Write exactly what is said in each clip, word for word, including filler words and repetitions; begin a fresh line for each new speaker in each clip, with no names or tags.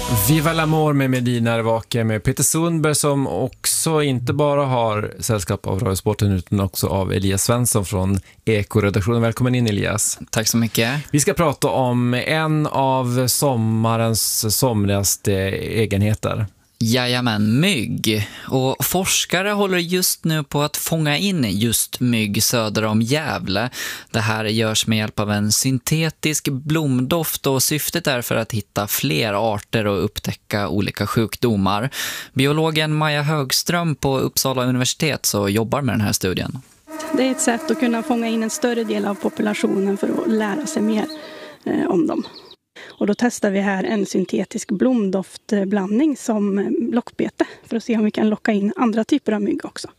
Viva l'amor med Medina Revake med Peter Sundberg, som också inte bara har sällskap av Radiosporten utan också av Elias Svensson från Eko-redaktionen. Välkommen in, Elias.
Tack så mycket.
Vi ska prata om en av sommarens somligaste egenheter.
Jajamän, mygg. Och forskare håller just nu på att fånga in just mygg söder om Gävle. Det här görs med hjälp av en syntetisk blomdoft och syftet är för att hitta fler arter och upptäcka olika sjukdomar. Biologen Maja Högström på Uppsala universitet så jobbar med den här studien.
Det är ett sätt att kunna fånga in en större del av populationen för att lära sig mer eh, om dem. Och då testar vi här en syntetisk blomdoftblandning som lockbete för att se om vi kan locka in andra typer av mygg också.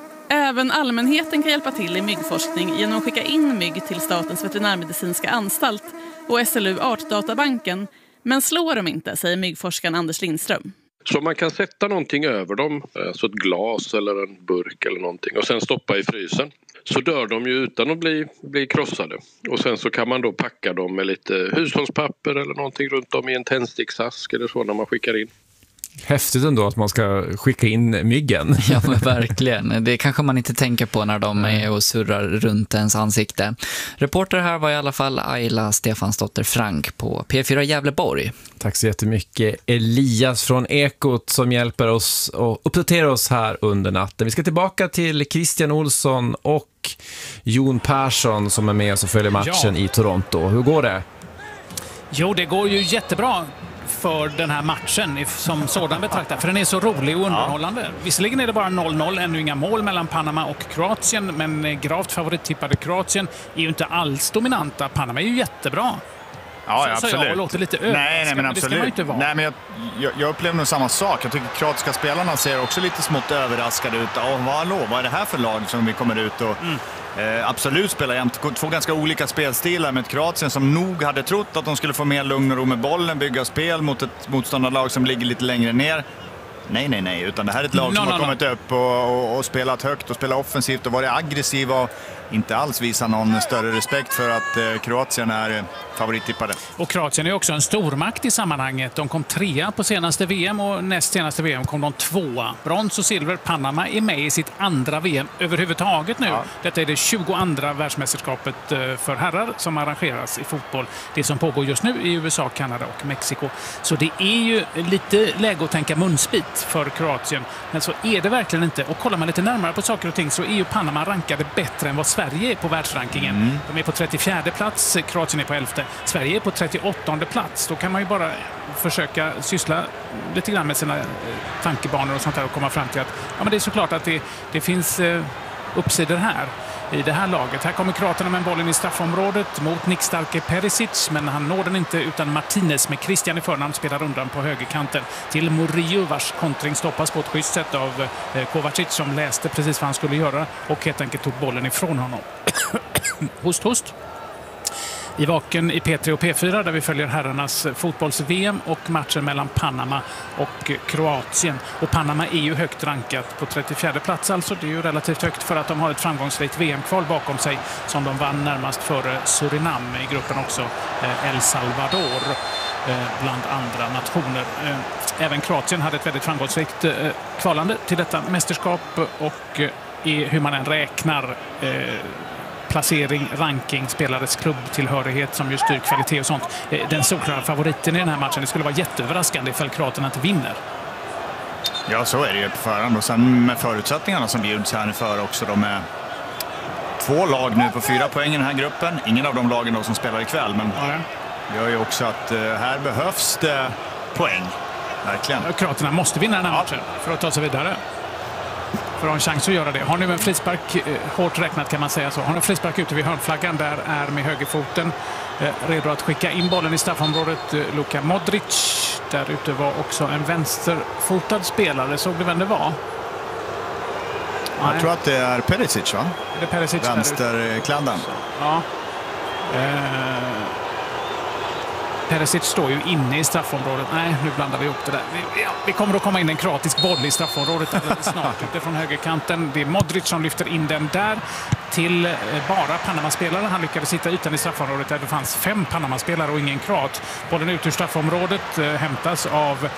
Även allmänheten kan hjälpa till i myggforskning genom att skicka in mygg till Statens veterinärmedicinska anstalt och S L U Artdatabanken. Men slår de inte, säger myggforskaren Anders Lindström.
Så man kan sätta någonting över dem, alltså ett glas eller en burk eller någonting, och sen stoppa i frysen. Så dör de ju utan att bli, bli krossade. Och sen så kan man då packa dem med lite hushållspapper eller någonting runt om i en tändsticksask eller så när man skickar in.
Häftigt ändå att man ska skicka in myggen.
Ja, men verkligen. Det kanske man inte tänker på när de är och surrar runt ens ansikte. Reporter här var i alla fall Ayla Stefansdotter Frank på P fyra Gävleborg.
Tack så jättemycket, Elias från Ekot, som hjälper oss och uppdaterar oss här under natten. Vi ska tillbaka till Christian Olsson och Jon Persson som är med oss och följer matchen ja. i Toronto. Hur går det?
Jo, det går ju jättebra för den här matchen som sådan betraktad, för den är så rolig och underhållande. Ja. Visserligen är det bara noll noll, ännu inga mål mellan Panama och Kroatien, men gravt favorittippade Kroatien är ju inte alls dominanta. Panama är ju jättebra.
Ja,
så,
ja, absolut.
Så jag låter lite
nej, nej, men absolut.
Det ska man inte vara.
Nej, men jag, jag, jag upplever nog samma sak. Jag tycker kroatiska spelarna ser också lite smått överraskade ut. Ja, vad, hallå, vad är det här för lag som vi kommer ut och mm. eh, absolut spelar jämt. Två ganska olika spelstilar med ett Kroatien som nog hade trott att de skulle få mer lugn och ro med bollen, bygga spel mot ett motståndarlag som ligger lite längre ner. Nej, nej, nej. Utan det här är ett lag som no, har no, kommit no. upp och, och, och spelat högt och spelat offensivt och varit aggressiva och inte alls visar någon större respekt för att eh, Kroatien är favorittippade.
Och Kroatien är också en stormakt i sammanhanget. De kom trea på senaste V M och näst senaste V M kom de tvåa. Brons och silver. Panama är med i sitt andra V M överhuvudtaget nu. Ja. Detta är det tjugoandra världsmästerskapet för herrar som arrangeras i fotboll. Det som pågår just nu i U S A, Kanada och Mexiko. Så det är ju lite läge att tänka munsbit för Kroatien. Men så är det verkligen inte. Och kollar man lite närmare på saker och ting så är ju Panama rankade bättre än vad Sverige är på världsrankingen. Mm. De är på trettiofjärde plats, Kroatien är på elfte. Sverige är på trettioåttonde plats. Då kan man ju bara försöka syssla lite grann med sina tankebanor och sånt där och komma fram till att ja, men det är såklart att det, det finns eh, uppsidor här i det här laget. Här kommer kroaterna med bollen i straffområdet mot nickstarke Perisic, men han når den inte utan Martinez med Christian i förnamn spelar undan på högerkanten till Murillo, vars kontring stoppas på ett schysst sätt av eh, Kovacic som läste precis vad han skulle göra och helt enkelt tog bollen ifrån honom. host, host. I Vaken i P tre och P fyra där vi följer herrarnas fotbolls-V M och matchen mellan Panama och Kroatien. Och Panama är ju högt rankat på trettiofjärde plats, alltså det är ju relativt högt för att de har ett framgångsrikt V M-kval bakom sig som de vann närmast före Surinam, i gruppen också El Salvador bland andra nationer. Även Kroatien hade ett väldigt framgångsrikt kvalande till detta mästerskap och hur man än räknar placering, ranking, spelares klubbtillhörighet som just styr kvalitet och sånt. Den solklara favoriten i den här matchen. Det skulle vara jätteöverraskande ifall kroaterna inte vinner.
Ja, så är det ju på förhand. Och sen med förutsättningarna som bjuds här för också. De är två lag nu på fyra poäng i den här gruppen. Ingen av de lagen då som spelar ikväll. Men ja, det gör ju också att här behövs det poäng. Verkligen.
Kroaterna måste vinna den här matchen för att ta sig vidare. För att ha en chans att göra det. Har nu en frispark, eh, hårt räknat kan man säga så. Har en frispark ute vid hörnflaggan, där är med högerfoten eh, redo att skicka in bollen i straffområdet eh, Luka Modric. Där ute var också en vänsterfotad spelare, såg du vem det var?
Jag Nej. tror att det är Perisic, va?
Är det Perisic?
Vänsterkladdan.
Ja. Eh... Perisic står ju inne i straffområdet. Nej, nu blandar vi ihop det där. Vi, ja, vi kommer att komma in en kroatisk boll i straffområdet snart utifrån högerkanten. Det är Modric som lyfter in den där till bara Panama-spelare. Han lyckades hitta ytan i straffområdet där det fanns fem Panama-spelare och ingen kroat. Bollen ut ur straffområdet eh, hämtas av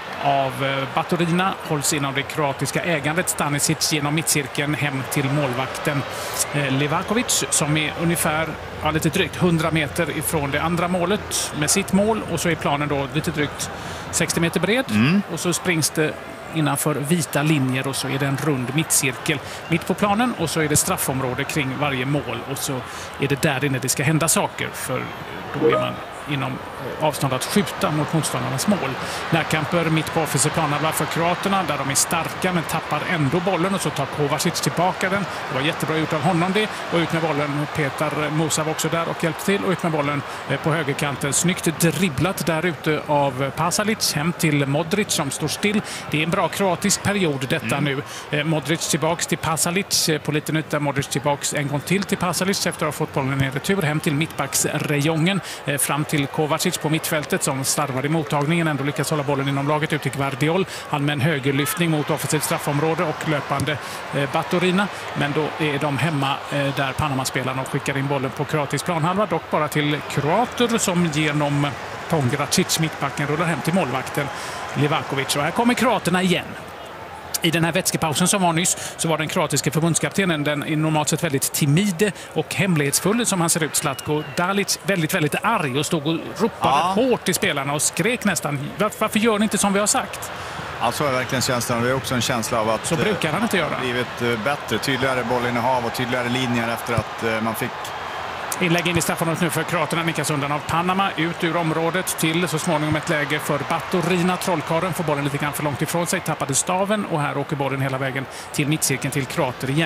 av Baturina, hålls inom det kroatiska ägandet. Stanisic genom mittcirkeln hem till målvakten eh, Livakovic som är ungefär ja, lite drygt hundra meter ifrån det andra målet med sitt mål. Och så är planen då lite drygt sextio meter bred. Mm. Och så springs det innanför vita linjer och så är det en rund mittcirkel mitt på planen och så är det straffområde kring varje mål och så är det där inne det ska hända saker, för då är man inom avstånd att skjuta mot motståndarnas mål. Närkamper mitt på offensiv planhalva för kroaterna där de är starka men tappar ändå bollen och så tar Kovacic tillbaka den. Det var jättebra gjort av honom det. Och ut med bollen, Petar Musa var också där och hjälpte till. Och ut med bollen på högerkanten. Snyggt dribblat där ute av Pasalic hem till Modric som står still. Det är en bra kroatisk period detta mm. nu. Modric tillbaks till Pasalic på liten yta. Modric tillbaks en gång till till Pasalic efter att ha fått bollen i retur hem till mittbacksrejongen. Fram till Kovacic på mittfältet som starvar i mottagningen, ändå lyckas hålla bollen inom laget ut till Gvardiol. Han med en högerlyftning mot offensivt straffområde och löpande eh, Baturina. Men då är de hemma eh, där Panama-spelarna och skickar in bollen på kroatisk planhalva. Dock bara till kroater som genom Pongracic, mittbacken, rullar hem till målvakten Livakovic. Och här kommer kroaterna igen. I den här vätskepausen som var nyss så var den kroatiska förbundskaptenen, den är normalt sett väldigt timid och hemlighetsfull som han ser ut, Zlatko Dalic, väldigt, väldigt arg och stod och ropade ja. hårt till spelarna och skrek nästan. Varför gör ni inte som vi har sagt?
Alltså är verkligen känslan, och det är också en känsla av att
så brukar han inte göra.
Blivit bättre, tydligare bollinnehav och tydligare linjer efter att man fick
inlägg in i straffområdet nu för kroaterna, nickas undan av Panama ut ur området till så småningom ett läge för Baturina. Trollkarlen får bollen lite grann för långt ifrån sig, tappade staven och här åker bollen hela vägen till mittcirkeln till kroater igen.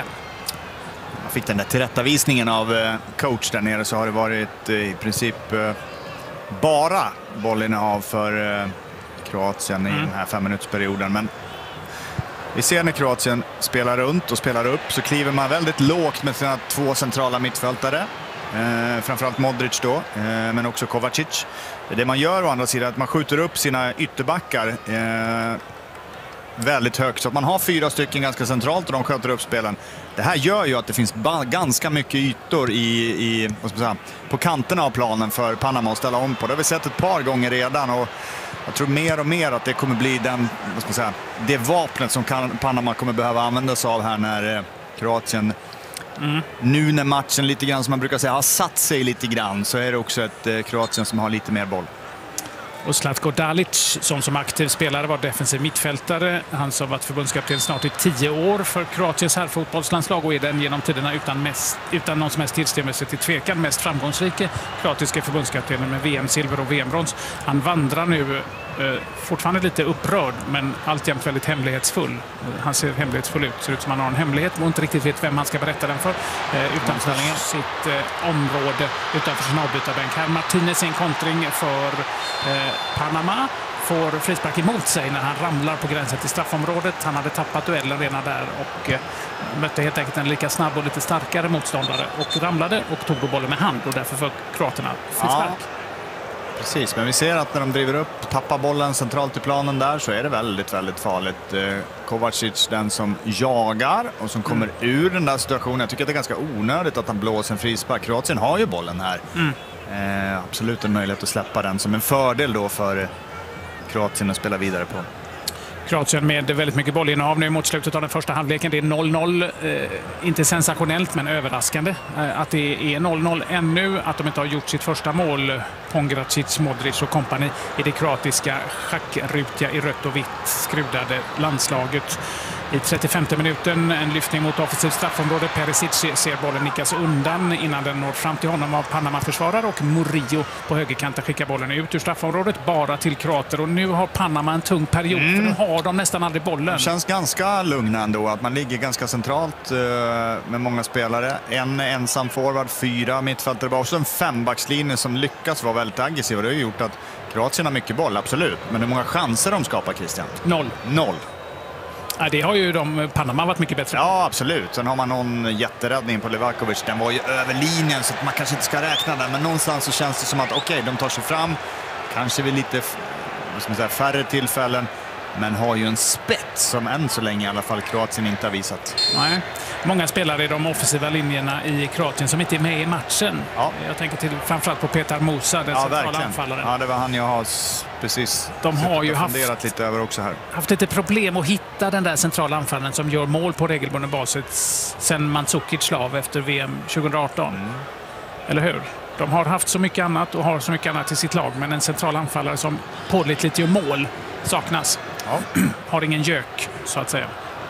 Man fick den där tillrättavisningen av coach där nere, så har det varit i princip bara bollinnehav för Kroatien mm. i den här femminutersperioden. Men vi ser när Kroatien spelar runt och spelar upp så kliver man väldigt lågt med sina två centrala mittfältare. Eh, framförallt Modric då, eh, men också Kovacic. Det man gör å andra sidan är att man skjuter upp sina ytterbackar eh, väldigt högt. Så att man har fyra stycken ganska centralt och de sköter upp spelen. Det här gör ju att det finns ganska mycket ytor i, i, vad ska man säga, på kanterna av planen för Panama att ställa om på. Det har vi sett ett par gånger redan och jag tror mer och mer att det kommer bli den, vad ska man säga, det vapnet som kan, Panama kommer behöva använda sig av här när eh, Kroatien mm. nu när matchen lite grann som man brukar säga har satt sig lite grann, så är det också ett eh, Kroatien som har lite mer boll.
Och Zlatko Dalic som som aktiv spelare var defensiv mittfältare. Han som varit förbundskapten snart i tio år för Kroatiens herrfotbollslandslag och är den genom tiderna utan, mest, utan någon som helst tillstymmelse till tvekan mest framgångsrika kroatiska förbundskaptenen med V M-silver och V M-brons. Han vandrar nu eh, fortfarande lite upprörd men alltjämt väldigt hemlighetsfull. Han ser hemlighetsfull ut, ser ut som han har en hemlighet och inte riktigt vet vem han ska berätta den för. Eh, utanför sitt eh, område, utanför sin avbytarbänk. Här Martinez en kontring för eh, Panama får frispark emot sig när han ramlar på gränsen till straffområdet. Han hade tappat duellen redan där och eh, mötte helt enkelt en lika snabb och lite starkare motståndare och ramlade och tog då bollen med hand och därför för kroaterna frispark. Ja,
precis, men vi ser att när de driver upp, tappar bollen centralt i planen där så är det väldigt, väldigt farligt. Eh, Kovacic den som jagar och som kommer mm. ur den där situationen. Jag tycker att det är ganska onödigt att han blåser en frispark. Kroatien har ju bollen här. Mm. Eh, absolut en möjlighet att släppa den som en fördel då för eh, Kroatien att spela vidare på.
Kroatien med väldigt mycket bollinnehav nu mot slutet av den första halvleken. Det är noll noll. Eh, inte sensationellt men överraskande eh, att det är noll noll ännu. Att de inte har gjort sitt första mål. Pongracic, Modric och kompani i det kroatiska schackrutiga i rött och vitt skrudade landslaget. I trettiofemte minuten en lyftning mot offensivt straffområde. Perisic ser bollen nickas undan innan den når fram till honom av Panama-försvarare och Murillo på högerkanten skickar bollen ut ur straffområdet bara till kroater. Och nu har Panama en tung period mm. för nu har de nästan aldrig bollen.
Det känns ganska lugna ändå att man ligger ganska centralt uh, med många spelare. En ensam forward, fyra mittfältare, bara också en fembackslinje som lyckas vara väldigt aggressiv. Det har gjort att Kroatien har mycket boll, absolut. Men hur många chanser de skapar, Christian?
Noll.
Noll.
Ja, det har ju de, Panama varit mycket bättre.
Ja, absolut. Sen har man någon jätteräddning på Livakovic. Den var ju över linjen så att man kanske inte ska räkna den. Men någonstans så känns det som att okej, okay, de tar sig fram. kanske vid lite vad ska man säga, färre tillfällen, men har ju en spets som än så länge i alla fall Kroatien inte har visat.
Nej. Många spelare i de offensiva linjerna i Kroatien som inte är med i matchen. Ja. Jag tänker till framförallt på Petar Musa, den
ja,
centrala anfallaren.
Ja, det var han jag har precis
de har ju
funderat lite över också här.
Haft lite problem att hitta den där centrala anfallaren som gör mål på regelbunden basis sen Mandzukic slav efter V M tjugoarton. Mm. Eller hur? De har haft så mycket annat och har så mycket annat i sitt lag, men en central anfallare som pålitligt gör mål saknas. Ja. Har ingen gök, så att säga.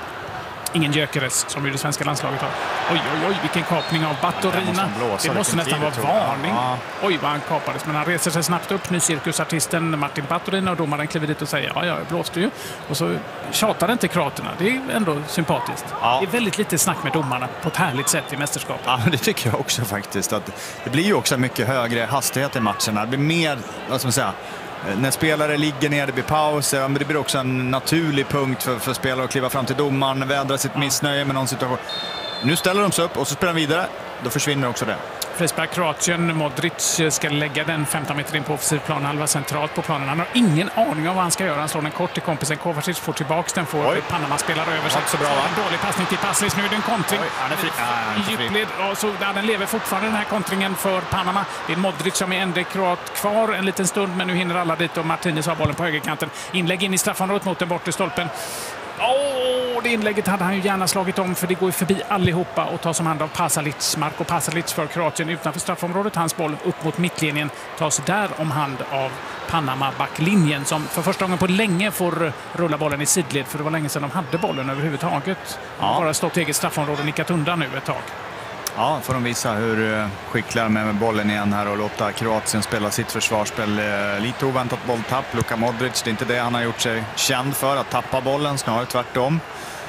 Ingen Gyökeres som ju det svenska landslaget har. Oj, oj, oj, vilken kapning av Baturina. Det måste nästan vara varning. Ja. Oj, vad han kapades. Men han reser sig snabbt upp. Nu cirkusartisten Martin Baturina och domaren kliver dit och säger ja, jag blåste ju. Och så tjatar inte kroaterna. Det är ändå sympatiskt. Ja. Det är väldigt lite snack med domarna på ett härligt sätt i mästerskapet.
Ja, det tycker jag också faktiskt. Att det blir ju också mycket högre hastighet i matcherna. Det blir mer, vad ska man säga, när spelare ligger ner, det blir pauser, men det blir också en naturlig punkt för, för spelare att kliva fram till domaren, vädra sitt missnöje med någon situation. Nu ställer de sig upp och så spelar de vidare. Då försvinner också det.
Frispark Kroatien. Modric ska lägga den femton meter in på offensiv plan, halva centralt på planen. Han har ingen aning om vad han ska göra. Han slår den kort till kompisen. Kovacic får tillbaka den. Får Oj. Panama spelar över sig.
Så bra,
en dålig passning till Paslis. Nu är det en kontring.
Oj, han är fri. Ja,
i djupled. Och så, ja, den lever fortfarande, den här kontringen för Panama. Det är Modric som är enda kroat kvar en liten stund, men nu hinner alla dit och Martinez har bollen på högerkanten. Inlägg in i straffområdet mot den bortre stolpen. Åh, oh, det inlägget hade han ju gärna slagit om, för det går ju förbi allihopa och tas om hand av Pasalic. Marko Pasalic för Kroatien utanför straffområdet. Hans boll upp mot mittlinjen tas där om hand av Panama-backlinjen som för första gången på länge får rulla bollen i sidled, för det var länge sedan de hade bollen överhuvudtaget. De har ja. bara stått i eget straffområde och nickat undan nu ett tag.
Ja, får de visa hur skickliga de är med bollen igen här och låta Kroatien spela sitt försvarsspel. Lite oväntat bolltapp. Luka Modric, det är inte det han har gjort sig känd för, att tappa bollen, snarare tvärtom.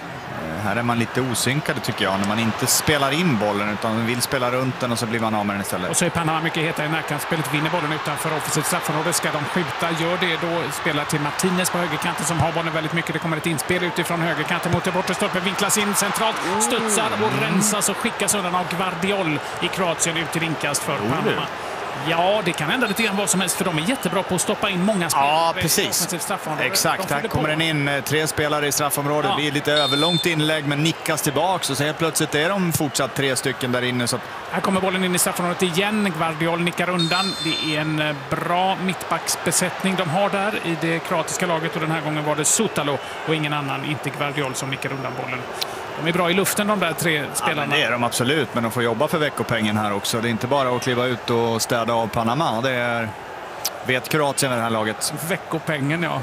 Här är man lite osynkade tycker jag, när man inte spelar in bollen utan vill spela runt den och så blir man av med den istället.
Och så är Panama mycket hetare i närkampsspelet, vinner bollen utanför offensivt straffområde. Ska de skjuta, gör det då, spelar till Martinez på högerkanten som har bollen väldigt mycket. Det kommer ett inspel utifrån högerkanten mot det bortre stolpen, vinklas in centralt, studsar och rensas och skickas undan av Gvardiol i Kroatien ut i inkast för Panama. Ja, det kan hända lite grann vad som helst, för de är jättebra på att stoppa in många spelare.
Ja, precis. Exakt, här kommer den in tre spelare i straffområdet. Ja. Det blir lite överlångt inlägg, men nickas tillbaks och så helt plötsligt är de fortsatt tre stycken där inne. Så att...
Här kommer bollen in i straffområdet igen. Gvardiol nickar undan. Det är en bra mittbacksbesättning de har där i det kroatiska laget, och den här gången var det Sutalo och ingen annan, inte Gvardiol, som nickar undan bollen. De är bra i luften, de där tre spelarna.
Ja, det är de absolut, men de får jobba för veckopengen här också. Det är inte bara att kliva ut och städa av Panama. Det är, vet Kroatien i det här laget.
Veckopengen, ja.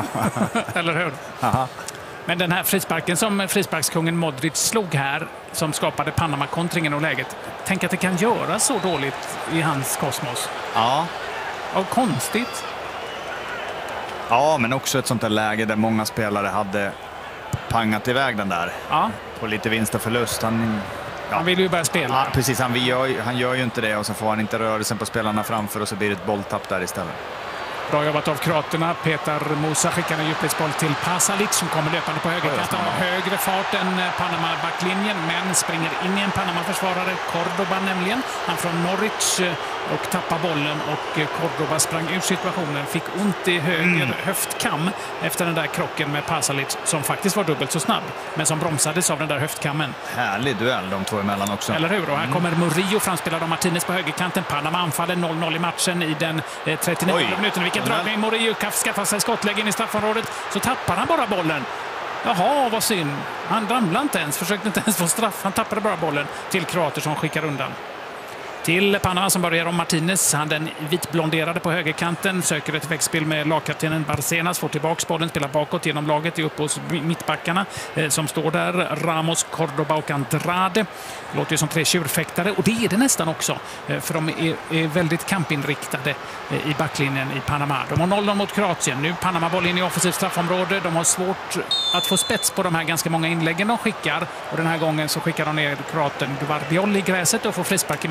Eller hur?
Aha.
Men den här frisparken som frisparkskungen Modric slog här, som skapade Panama-kontringen och läget. Tänk att det kan göra så dåligt i hans kosmos.
Ja.
Och konstigt.
Ja, men också ett sånt där läge där många spelare hade pangat iväg den där.
Ja.
På lite vinst och förlust. Han,
ja. han vill ju börja spela.
Ja, precis, han gör, han gör ju inte det, och så får han inte rörelsen på spelarna framför och så blir det ett bolltapp där istället.
Bra jobbat av kroaterna. Petar Musa skickar en djupledsboll till Pasalic som kommer löpande på högerkanten. Har högre fart än Panama-backlinjen, men springer in i en Panama-försvarare, Cordoba nämligen. Han från Norwich, och tappar bollen, och Cordoba sprang ur situationen. Fick ont i höger mm. höftkam efter den där krocken med Pasalic, som faktiskt var dubbelt så snabb, men som bromsades av den där höftkammen.
Härlig duell de två emellan också.
Eller hur? Och här mm. kommer Murillo, framspelad av Martinez på högerkanten. Panama anfaller noll noll i matchen i den eh, trettionionde minuten. Vilken dragning! Murillo skaffar sig skottlägen i straffområdet, så tappar han bara bollen. Jaha, vad synd. Han ramlade inte ens, försökte inte ens få straff. Han tappade bara bollen till kroater som skickar undan. Till Panama som börjar om Martinez. Han den vitblonderade på högerkanten. Söker ett växtspel med lagkaptenen Barcenas. Får tillbaka bollen, spelar bakåt genom laget. Är uppe hos mittbackarna eh, som står där. Ramos, Cordoba och Andrade. Låter ju som tre tjurfäktare. Och det är det nästan också. Eh, för de är, är väldigt kampinriktade eh, i backlinjen i Panama. De har noll noll mot Kroatien. Nu Panama boll in i offensivt straffområde. De har svårt att få spets på de här ganska många inläggen de skickar. Och den här gången så skickar de ner kroaten Gvardiol i gräset och får frispark i